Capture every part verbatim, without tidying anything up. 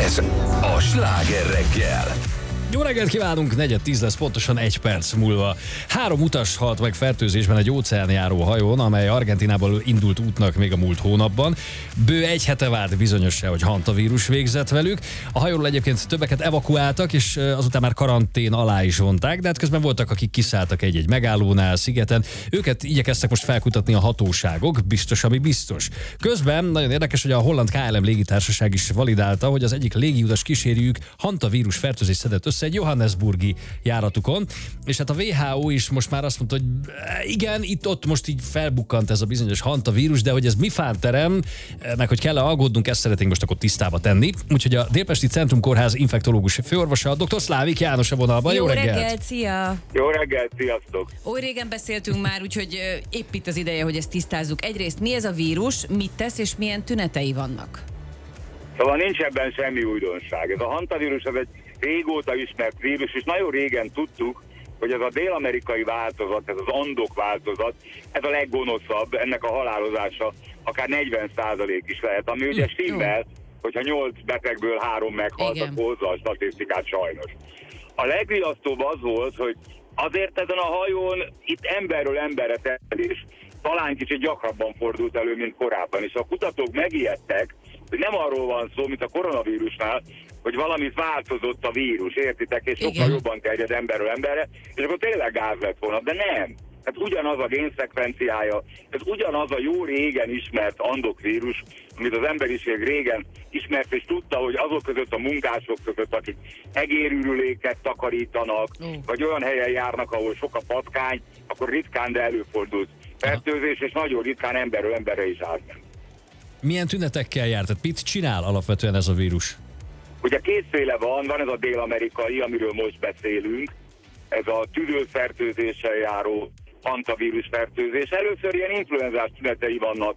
Ez a Sláger reggel. Jó reggelt kívánunk, negyed tíz lesz pontosan egy perc múlva. Három utas halt meg fertőzésben egy óceánjáró hajón, amely Argentinából indult útnak még a múlt hónapban. Bő egy hete vált bizonyossá, hogy hantavírus végzett velük. A hajóról egyébként többeket evakuáltak, és azután már karantén alá is vonták, de hát közben voltak, akik kiszálltak egy-egy megállónál, szigeten. Őket igyekeztek most felkutatni a hatóságok, biztos, ami biztos. Közben nagyon érdekes, hogy a holland ká el em légitársaság is validálta, hogy az egyik légiutas kísérőjük hantavírus fertőzést szedett össze egy johannesburgi járatukon, és hát a vé há ó is most már azt mondta, hogy igen, itt-ott most így felbukkant ez a bizonyos hantavírus, de hogy ez mi fánterem, meg hogy kell-e aggódnunk, ezt szeretnénk most akkor tisztába tenni. Úgyhogy a Délpesti Centrumkórház infektológus főorvosa, dr. Szlávik János a vonalban. Jó, Jó reggelt! reggelt, szia! Jó reggelt, sziasztok! Oly régen beszéltünk már, úgyhogy épp itt az ideje, hogy ezt tisztázzuk. Egyrészt mi ez a vírus, mit tesz és milyen tünetei vannak? Szóval nincs ebben semmi újdonság. Ez a hantavírus ez egy régóta ismert vírus, és nagyon régen tudtuk, hogy ez a dél-amerikai változat, ez az andok változat, ez a leggonoszabb, ennek a halálozása akár negyven százalék is lehet, ami ugye stimmel, hogyha nyolc betegből három meghalt, Igen. akkor hozza a statisztikát sajnos. A legriasztóbb az volt, hogy azért ezen a hajón itt emberről emberre terjedés talán kicsit gyakrabban fordult elő, mint korábban, és a kutatók megijedtek, hogy nem arról van szó, mint a koronavírusnál, hogy valamit változott a vírus, értitek, és sokkal Igen. jobban terjed emberről emberre, és akkor tényleg gáz lett volna, de nem. Hát ugyanaz a génszekvenciája, ez ugyanaz a jó régen ismert andokvírus, amit az emberiség régen ismert, és tudta, hogy azok között a munkások között, akik egérürüléket takarítanak, Mm. vagy olyan helyen járnak, ahol sok a patkány, akkor ritkán, de előfordult fertőzés, és nagyon ritkán emberről emberre is átment. Milyen tünetekkel járt? Tehát mit csinál alapvetően ez a vírus? Ugye kétféle van, van ez a dél-amerikai, amiről most beszélünk, ez a tüdőfertőzéssel járó hantavírus fertőzés. Először ilyen influenzás tünetei vannak,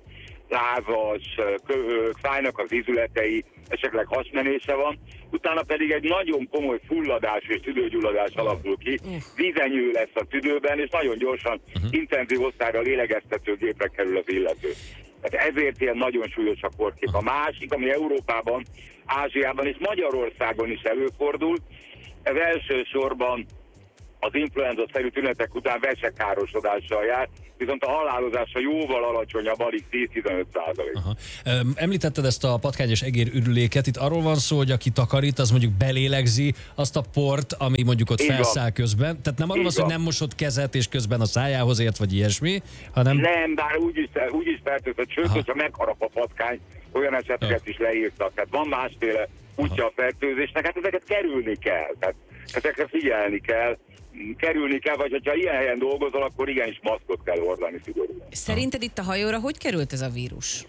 lázas, köhög, fájnak az izületei, esetleg hasmenése van, utána pedig egy nagyon komoly fulladás és tüdőgyulladás alakul ki, vízenyő lesz a tüdőben, és nagyon gyorsan uh-huh. intenzív osztályra lélegeztetőgépre kerül az illető. Tehát ezért ilyen nagyon súlyos a kórkép. A másik, ami Európában, Ázsiában és Magyarországon is előfordul, ez elsősorban az influenza-szerű tünetek után vesekárosodással jár, viszont a halálozása jóval alacsonyabb, alig tíz-tizenöt százalék. Említetted ezt a patkányos egérürüléket, itt arról van szó, hogy aki takarít, az mondjuk belélegzi azt a port, ami mondjuk ott Így felszáll van. közben. Tehát nem arról van szó, hogy nem mosott kezet, és közben a szájához ért, vagy ilyesmi, hanem... Nem, bár úgyis úgy is fertőzött, sőt, Aha. hogyha megharap a patkány, olyan eseteket is leírtak. Tehát van másféle útja a fertőzésnek, hát ezeket kerülni kell. Tehát ezekre figyelni kell, kerülni kell, vagy hogyha ilyen helyen dolgozol, akkor igenis maszkot kell hordani szigorúan. Szerinted itt a hajóra hogy került ez a vírus?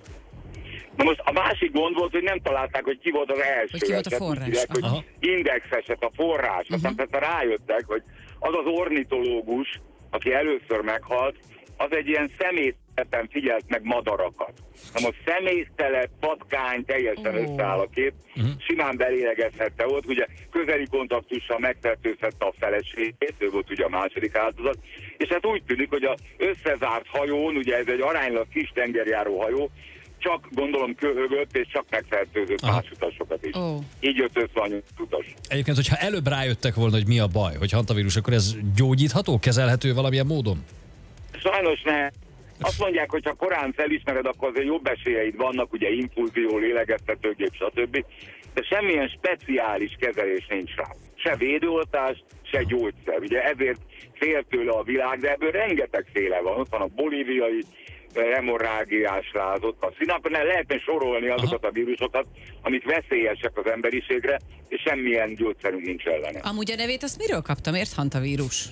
Na most a másik gond volt, hogy nem találták, hogy ki volt az első. Hogy ki volt a eset, forrás. úgy hívják, hogy Aha. index eset, a forrás. Uh-huh. Aztán persze rájöttek, hogy az az ornitológus, aki először meghalt, az egy ilyen személytelepen figyelt meg madarakat. Na most személytelet, patkány, teljesen Oh. összeáll a kép, Uh-huh. simán belélegezhette ott, ugye közeli kontaktussal megfertőzhette a feleségét, ő volt ugye a második áldozat, és hát úgy tűnik, hogy az összezárt hajón, ugye ez egy aránylag kis tengerjáró hajó, csak gondolom köhögött, és csak megfertőzött Aha. más utasokat is. Ó. Így jött össze a nyolc utas. Egyébként, hogyha előbb rájöttek volna, hogy mi a baj, hogy hantavírus, akkor ez gyógyítható, kezelhető valamilyen módon? Sajnos ne. Azt mondják, hogy ha korán felismered, akkor azért jobb esélyeid vannak, ugye infúzió, lélegeztetőgép, stb. De semmilyen speciális kezelés nincs rá. Se védőoltás, se gyógyszer. Ugye ezért fél tőle a világ, de ebből rengeteg féle van. Ott van a bolíviai hemorrágiás láz, ott a színapnál lehetne sorolni azokat a vírusokat, amik veszélyesek az emberiségre, és semmilyen gyógyszerünk nincs ellene. Amúgy a nevét azt miről kapta? Miért hantavírus?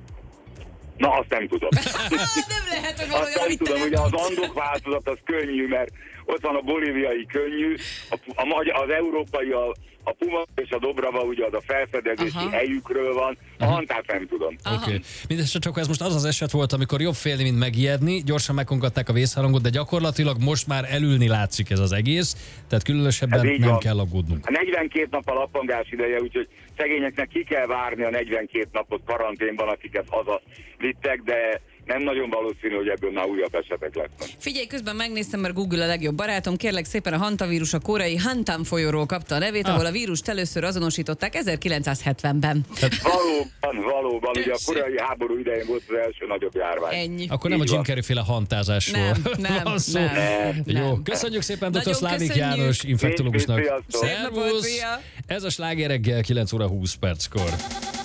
Na, azt nem tudom. Nem lehet, hogy Azt valami, nem amit te tudom, nem ugye az tudsz. andok változat az könnyű, mert ott van a bolíviai könnyű, a, a magyar, az európai, a, a Puma és a Dobrava, ugye az a felfedezési Aha. helyükről van, a hantát nem tudom. Aha. Oké. Okay. Mindesetre csak ez most az az eset volt, amikor jobb félni, mint megijedni, gyorsan megkongatták a vészharangot, de gyakorlatilag most már elülni látszik ez az egész, tehát különösebben Ez így nem van. kell aggódnunk. A negyvenkét nap a lappangás ideje, úgyhogy szegényeknek ki kell várni a negyvenkét napot karanténban, akiket haza vittek, de nem nagyon valószínű, hogy ebből már újabb esetek lesznek. Figyelj, közben megnéztem, mert Google a legjobb barátom. Kérlek szépen, a hantavírus a koreai Hantam folyóról kapta a nevét, ah. ahol a vírust először azonosították ezerkilencszázhetvenben. Valóban, valóban. Ugye a koreai háború idején volt az első nagyobb járvány. Ennyi. Akkor nem Így a Jim van. Carrey-féle hantázásról Nem, nem, van szó. nem, Jó, nem. köszönjük szépen dr. Nagyon Szlávik köszönjük. János infektológusnak. Sziasztok. Szép napot, Szervusz! szia! Ez a Sláger reggel kilenc óra húsz perckor.